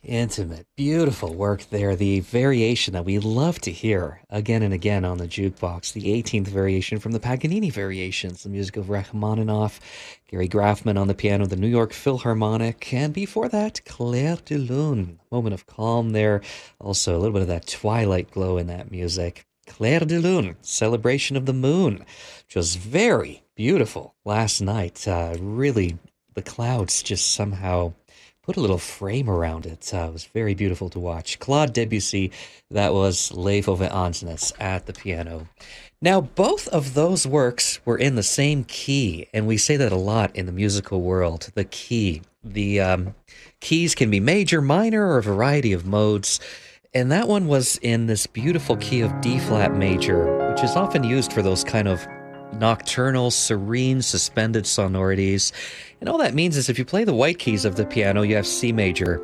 Intimate, beautiful work there. The variation that we love to hear again and again on the jukebox. The 18th variation from the Paganini Variations, the music of Rachmaninoff, Gary Graffman on the piano, the New York Philharmonic, and before that, Clair de Lune. Moment of calm there. Also, a little bit of that twilight glow in that music. Clair de Lune, Celebration of the Moon, which was very beautiful last night. Really, the clouds just somehow put a little frame around it. It was very beautiful to watch. Claude Debussy, that was Leven we Ansnes at the piano. Now, both of those works were in the same key, and we say that a lot in the musical world, the key. The keys can be major, minor, or a variety of modes, and that one was in this beautiful key of D-flat major, which is often used for those kind of nocturnal, serene, suspended sonorities. And all that means is if you play the white keys of the piano, you have C major.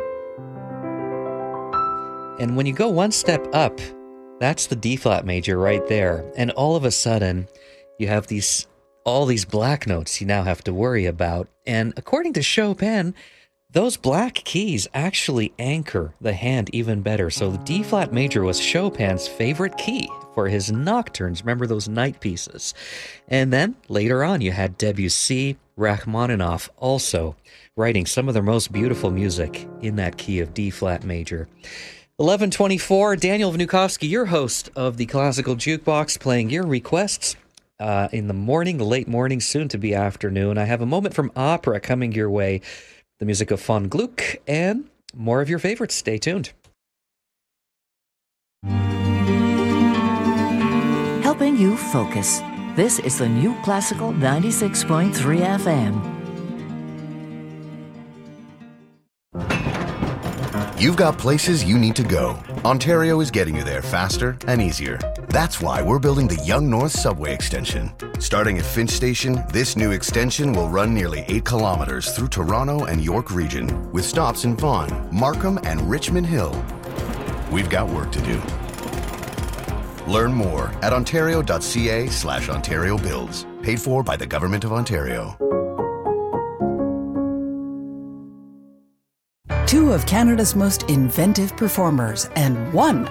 And when you go one step up, that's the D-flat major right there. And all of a sudden, you have all these black notes you now have to worry about. And according to Chopin, those black keys actually anchor the hand even better. So the D-flat major was Chopin's favorite key for his nocturnes. Remember those night pieces? And then later on, you had Debussy, Rachmaninoff also writing some of their most beautiful music in that key of D-flat major. 11:24, Daniel Vnukovsky, your host of the Classical Jukebox, playing your requests in the morning, the late morning, soon to be afternoon. I have a moment from opera coming your way. The music of Von Gluck, and more of your favorites. Stay tuned. Helping you focus. This is the New Classical 96.3 FM. You've got places you need to go. Ontario is getting you there faster and easier. That's why we're building the Yonge North Subway Extension. Starting at Finch Station, this new extension will run nearly 8 kilometers through Toronto and York region, with stops in Vaughan, Markham, and Richmond Hill. We've got work to do. Learn more at ontario.ca/Ontario Builds. Paid for by the Government of Ontario. Two of Canada's most inventive performers and one